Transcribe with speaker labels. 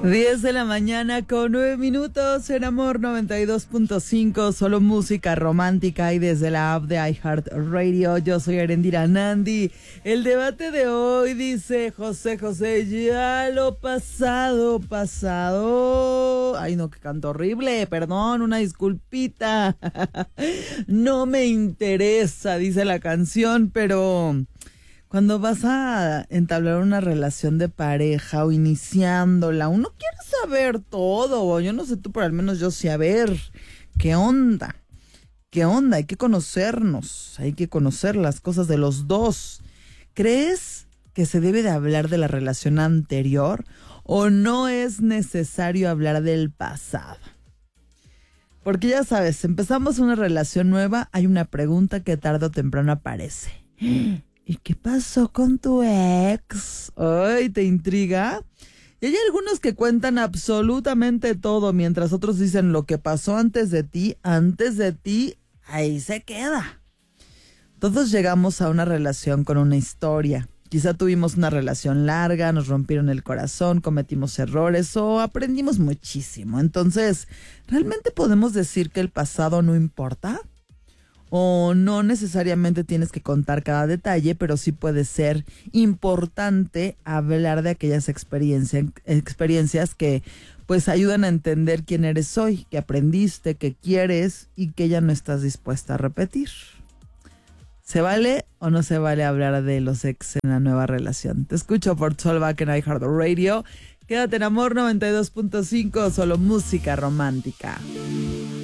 Speaker 1: 10 de la mañana con 9 minutos en Amor 92.5, solo música romántica y desde la app de iHeartRadio. Yo soy Erendira Nandi. El debate de hoy dice José, ya lo pasado. Ay no, que canto horrible, perdón, una disculpita. No me interesa, dice la canción, pero cuando vas a entablar una relación de pareja o iniciándola, uno quiere saber todo. Yo no sé tú, pero al menos yo sí, a ver, ¿qué onda? Hay que conocernos, hay que conocer las cosas de los dos. ¿Crees que se debe de hablar de la relación anterior o no es necesario hablar del pasado? Porque ya sabes, empezamos una relación nueva, hay una pregunta que tarde o temprano aparece. ¿Y qué pasó con tu ex? Ay, ¿te intriga? Y hay algunos que cuentan absolutamente todo, mientras otros dicen lo que pasó antes de ti, ahí se queda. Todos llegamos a una relación con una historia. Quizá tuvimos una relación larga, nos rompieron el corazón, cometimos errores o aprendimos muchísimo. Entonces, ¿realmente podemos decir que el pasado no importa? O no necesariamente tienes que contar cada detalle, pero sí puede ser importante hablar de aquellas experiencias que pues ayudan a entender quién eres hoy, qué aprendiste, qué quieres y que ya no estás dispuesta a repetir. ¿Se vale o no se vale hablar de los ex en la nueva relación? Te escucho por Solvac en iHeartRadio. Quédate en Amor 92.5, solo música romántica.